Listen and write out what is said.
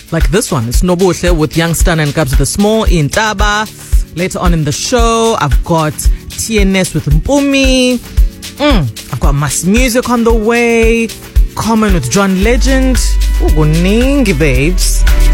Like this one, it's Nobuhle with Youngster and Gabs the Small in Taba. Later on in the show, I've got TNS with Mpumi. I've got Mass Music on the way. Common with John Legend. Ooh, kuningi, babes.